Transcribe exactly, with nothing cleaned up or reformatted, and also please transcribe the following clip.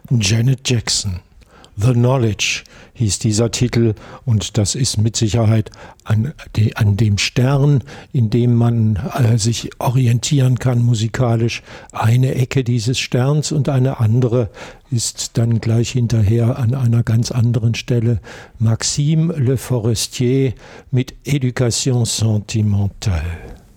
Janet Jackson. The Knowledge hieß dieser Titel, und das ist mit Sicherheit an, de, an dem Stern, in dem man äh, sich orientieren kann musikalisch, eine Ecke dieses Sterns, und eine andere ist dann gleich hinterher an einer ganz anderen Stelle Maxime Le Forestier mit Éducation sentimentale.